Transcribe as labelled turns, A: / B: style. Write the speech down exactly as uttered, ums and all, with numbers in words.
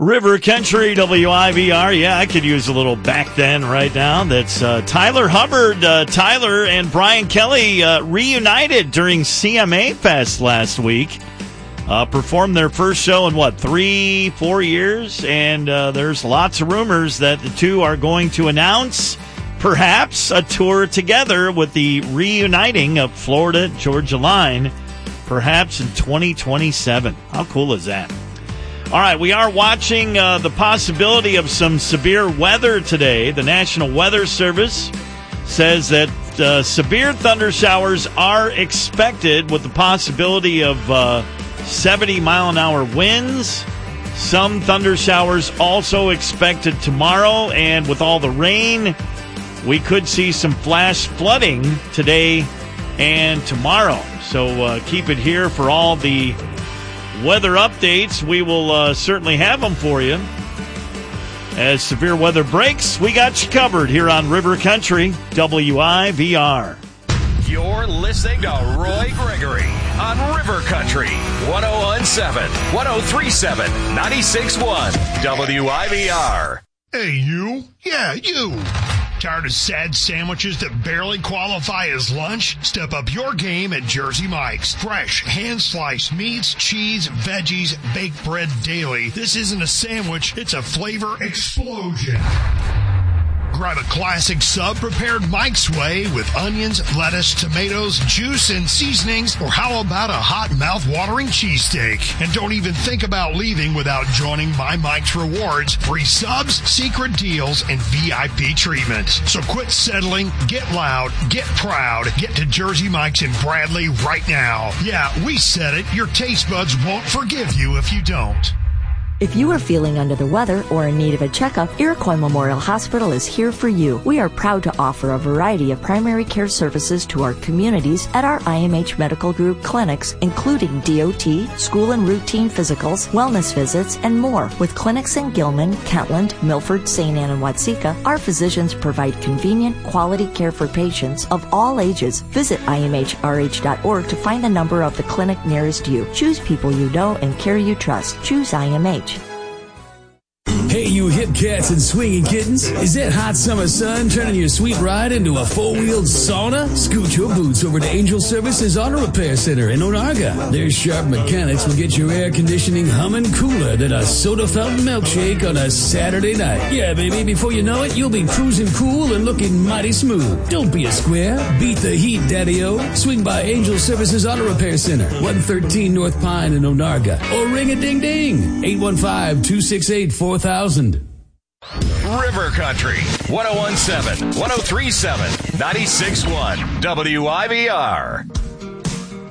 A: River Country, W I V R. Yeah, I could use a little back then right now. That's uh, Tyler Hubbard. Uh, Tyler and Brian Kelly uh, reunited during C M A Fest last week. Uh, performed their first show in, what, three, four years? And uh, there's lots of rumors that the two are going to announce perhaps a tour together with the reuniting of Florida Georgia Line, perhaps in twenty twenty-seven. How cool is that? All right, we are watching uh, the possibility of some severe weather today. The National Weather Service says that uh, severe thunder showers are expected with the possibility of uh, seventy mile an hour winds. Some thunder showers also expected tomorrow, and with all the rain, we could see some flash flooding today and tomorrow. So uh, keep it here for all the weather updates. We will uh, certainly have them for you. As severe weather breaks, we got you covered here on River Country, W I V R.
B: You're listening to Roy Gregory on River Country, one oh one point seven, one oh three point seven, ninety-six point one, W I V R.
C: Hey, you. Yeah, you. Tired of sad sandwiches that barely qualify as lunch? Step up your game at Jersey Mike's. Fresh, hand-sliced meats, cheese, veggies, baked bread daily. This isn't a sandwich, it's a flavor explosion. Grab a classic sub prepared Mike's way with onions, lettuce, tomatoes, juice, and seasonings, or how about a hot mouth-watering cheesesteak? And don't even think about leaving without joining My Mike's Rewards, free subs, secret deals, and V I P treatment. So quit settling, get loud, get proud, get to Jersey Mike's in Bradley right now. Yeah, we said it. Your taste buds won't forgive you if you don't.
D: If you are feeling under the weather or in need of a checkup, Iroquois Memorial Hospital is here for you. We are proud to offer a variety of primary care services to our communities at our I M H Medical Group clinics, including D O T, school and routine physicals, wellness visits, and more. With clinics in Gilman, Kentland, Milford, Saint Anne, and Watseka, our physicians provide convenient, quality care for patients of all ages. Visit I M H R H dot org to find the number of the clinic nearest you. Choose people you know and care you trust. Choose I M H.
E: Hey, you hip cats and swinging kittens. Is that hot summer sun turning your sweet ride into a four-wheeled sauna? Scoot your boots over to Angel Services Auto Repair Center in Onarga. Their sharp mechanics will get your air conditioning humming cooler than a soda fountain milkshake on a Saturday night. Yeah, baby, before you know it, you'll be cruising cool and looking mighty smooth. Don't be a square. Beat the heat, daddy-o. Swing by Angel Services Auto Repair Center, one thirteen North Pine in Onarga. Or ring-a-ding-ding, eight one five, two six eight, four thousand.
B: River Country, one oh one point seven, one oh three point seven, ninety-six point one, W I V R.